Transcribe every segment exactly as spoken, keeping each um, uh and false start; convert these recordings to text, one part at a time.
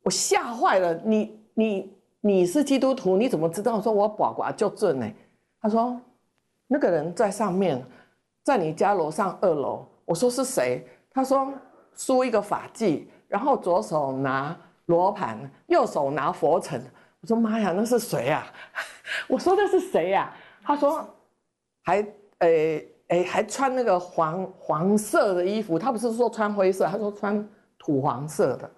我吓坏了，你你你是基督徒，你怎么知道？说我保卦就准呢？他说那个人在上面，在你家楼上二楼。我说是谁？他说梳一个发髻，然后左手拿罗盘，右手拿佛尘。我说妈呀，那是谁啊？我说那是谁呀？他说还诶诶还穿那个黄黄色的衣服，他不是说穿灰色，他说穿土黄色的。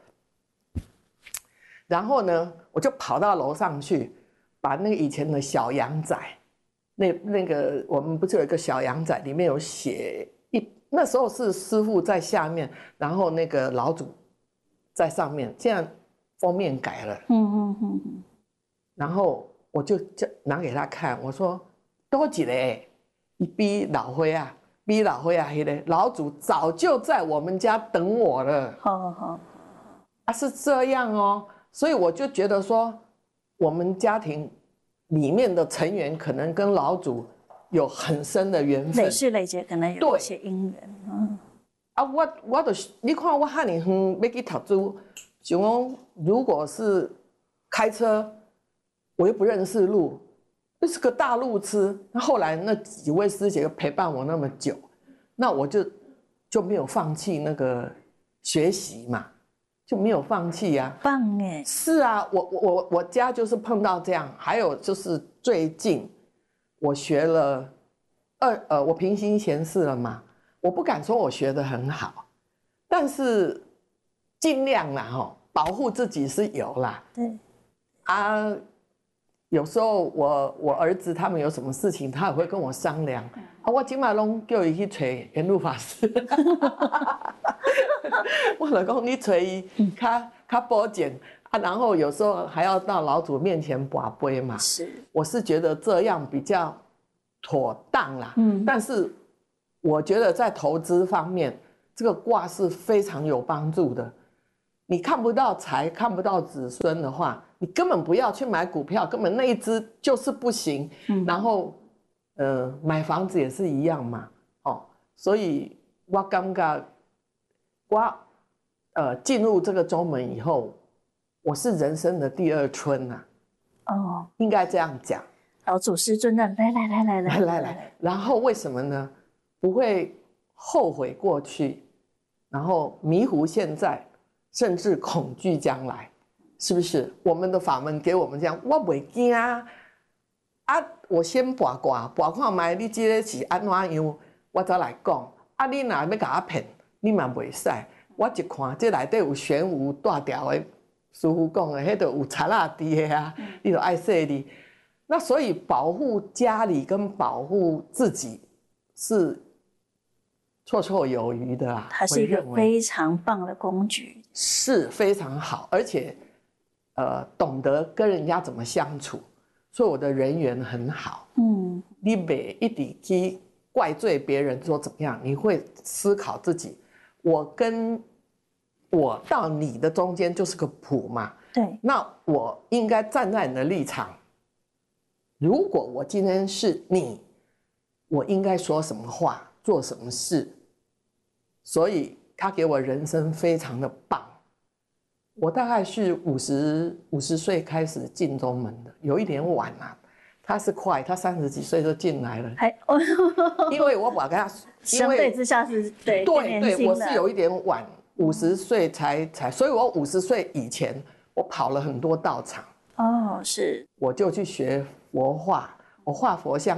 然后呢，我就跑到楼上去，把那个以前的小阳仔，那那个我们不是有一个小阳仔，里面有写一，那时候是师傅在下面，然后那个老祖在上面，现在封面改了。嗯嗯嗯嗯。然后我就拿给他看，我说多几嘞，你比老灰啊，比老灰啊，黑的老祖早就在我们家等我了。好好，啊是这样哦，所以我就觉得说，我们家庭里面的成员可能跟老祖有很深的缘分， 累世累劫可能有一些因缘。嗯， 啊，我我就是你看我汉年远要去读书，想讲如果是开车。我又不认识路，那是个大路痴。那后来那几位师姐陪伴我那么久，那我就就没有放弃那个学习嘛，就没有放弃啊。 棒哎！ 是啊，我我我家就是碰到这样。还有就是最近我学了二呃，我平行闲事了嘛，我不敢说我学得很好，但是尽量啦哈，保护自己是有啦。 对啊。有时候我我儿子他们有什么事情，他也会跟我商量。啊，我今晚拢叫伊去找圆路法师，我老公你找伊，较较保险啊。然后有时候还要到老祖面前跋杯嘛。 是， 我是觉得这样比较妥当啦。嗯，但是我觉得在投资方面，这个卦是非常有帮助的。你看不到财，看不到子孙的话，你根本不要去买股票，根本那一只就是不行。嗯、然后，呃，买房子也是一样嘛，哦，所以我感觉我呃进入这个宗门以后，我是人生的第二春呐、啊。哦，应该这样讲。 老祖师尊的，来来来来来来来来，然后为什么呢？不会后悔过去，然后迷糊现在。甚至恐惧将来，是不是？我们的法门给我们这样，我不惊啊！啊，我先卜卦，卜看卖你这个是安怎样，我再来讲。啊，你若要甲我骗，你嘛袂使。我一看这内底有玄武大条的，师父讲的，迄个有贼仔伫的啊，你就爱说你。那所以保护家里跟保护自己是绰绰有余的啊。 它是一个非常棒的工具。 是非常好，而且，呃，懂得跟人家怎么相处，所以我的人缘很好。嗯，你别一直去怪罪别人说怎么样，你会思考自己，我跟我到你的中间就是个谱嘛。 对， 那我应该站在你的立场，如果我今天是你，我应该说什么话，做什么事，所以。他给我人生非常的棒，我大概是五十五十岁开始进宗门的，有一点晚啊。他是快，他三十几岁就进来了，还因为我把他相对之下是对对对，我是有一点晚，五十岁才才，所以我五十岁以前我跑了很多道场。 哦，是， 我就去学佛画，我画佛像。